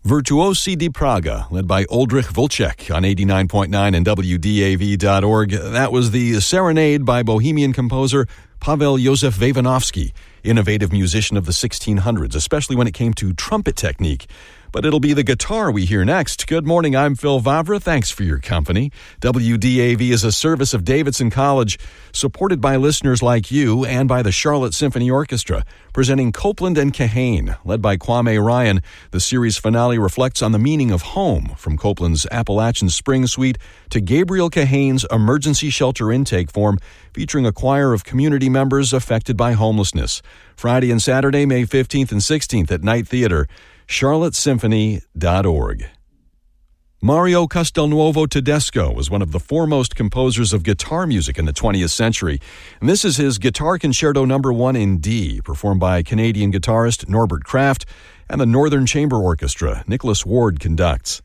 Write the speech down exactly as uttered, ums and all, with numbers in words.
Virtuosi di Praga, led by Oldrich Volchek on eighty-nine point nine and W D A V dot org. That was the Serenade by Bohemian composer Pavel Józef Vavinovsky, innovative musician of the sixteen hundreds, especially when it came to trumpet technique. But it'll be the guitar we hear next. Good morning, I'm Phil Vavra. Thanks for your company. W D A V is a service of Davidson College, supported by listeners like you and by the Charlotte Symphony Orchestra, presenting Copeland and Kahane, led by Kwame Ryan. The series finale reflects on the meaning of home, from Copeland's Appalachian Spring Suite to Gabriel Kahane's Emergency Shelter Intake Form, featuring a choir of community members affected by homelessness. Friday and Saturday, May fifteenth and sixteenth at Night Theater, charlotte symphony dot org. Mario Castelnuovo Tedesco was one of the foremost composers of guitar music in the twentieth century, and this is his Guitar Concerto Number One in D, performed by Canadian guitarist Norbert Kraft, and the Northern Chamber Orchestra. Nicholas Ward conducts.